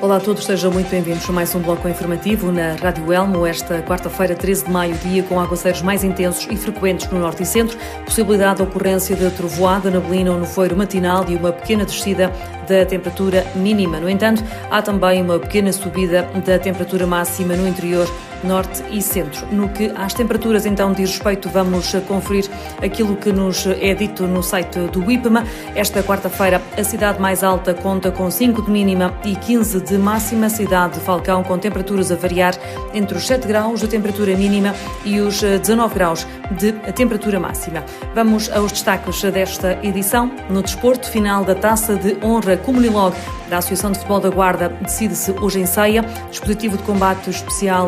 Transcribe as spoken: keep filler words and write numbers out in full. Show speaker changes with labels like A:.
A: Olá a todos, sejam muito bem-vindos a mais um bloco informativo na Rádio Elmo. Esta quarta-feira, treze de maio, dia com aguaceiros mais intensos e frequentes no norte e centro, possibilidade de ocorrência de trovoada, neblina ou nevoeiro matinal e uma pequena descida da temperatura mínima. No entanto, há também uma pequena subida da temperatura máxima no interior, norte e centro. No que às temperaturas então diz respeito, vamos conferir aquilo que nos é dito no site do IPMA. Esta quarta-feira, a cidade mais alta conta com cinco de mínima e quinze de máxima, cidade de Falcão com temperaturas a variar entre os sete graus de temperatura mínima e os dezanove graus de temperatura máxima. Vamos aos destaques desta edição. No desporto, final da Taça de Honra Comunilog da Associação de Futebol da Guarda decide-se hoje em Ceia. Dispositivo de combate especial